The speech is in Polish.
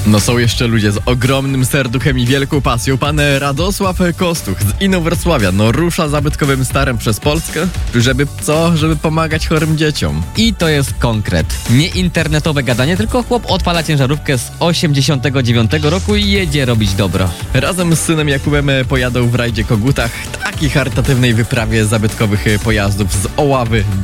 No są jeszcze ludzie z ogromnym serduchem i wielką pasją. Pan Radosław Kostuch z Inowrocławia, no rusza zabytkowym starem przez Polskę, żeby co? Żeby pomagać chorym dzieciom. I to jest konkret. Nie internetowe gadanie, tylko chłop odpala ciężarówkę z 89 roku i jedzie robić dobro. Razem z synem Jakubem pojadą w rajdzie Kogutach, takiej charytatywnej wyprawie zabytkowych pojazdów z Oławy